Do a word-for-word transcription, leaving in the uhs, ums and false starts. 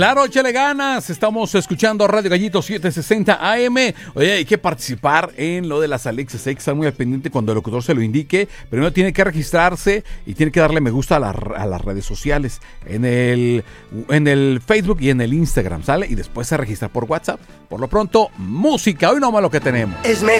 Claro, échale ganas. Estamos escuchando Radio Gallito setecientos sesenta A M. Oye, hay que participar en lo de las Alexas. Hay que estar muy al pendiente cuando el locutor se lo indique. Primero tiene que registrarse y tiene que darle me gusta a, la, a las redes sociales. En el, en el Facebook y en el Instagram, ¿sale? Y después se registra por WhatsApp. Por lo pronto, música. Hoy no más lo que tenemos. Es mejor